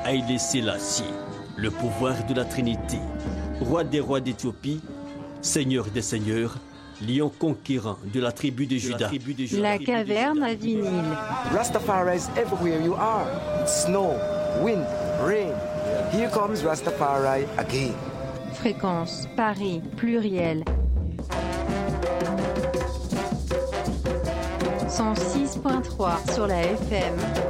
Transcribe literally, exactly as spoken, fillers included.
Haïlé Sélassié, le pouvoir de la Trinité, roi des rois d'Éthiopie, seigneur des seigneurs, lion conquérant de la tribu de Juda. La caverne à vinyle. Rastafari is everywhere you are. Snow, wind, rain. Here comes Rastafari again. Fréquence, Paris, pluriel. cent six point trois sur la F M.